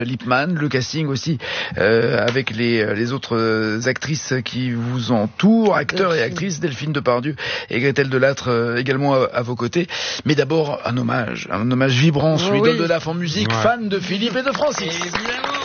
Lippmann, le casting aussi avec les autres actrices qui vous entourent, acteurs et actrices, Delphine Depardieu et Gretel Delattre également à vos côtés. Mais d'abord un hommage vibrant, celui d'Oldelaf en musique, fan de Philippe et de Francis. Évidemment.